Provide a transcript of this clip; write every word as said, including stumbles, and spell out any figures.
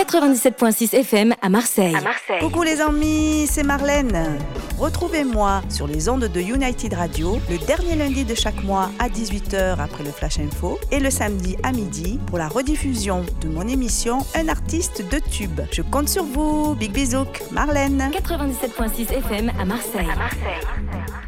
quatre-vingt-dix-sept virgule six F M à Marseille. À Marseille. Coucou les amis, c'est Marlène. Retrouvez-moi sur les ondes de United Radio le dernier lundi de chaque mois à dix-huit heures après le Flash Info et le samedi à midi pour la rediffusion de mon émission Un artiste de tube. Je compte sur vous. Big bisous, Marlène. quatre-vingt-dix-sept virgule six F M à Marseille. À Marseille.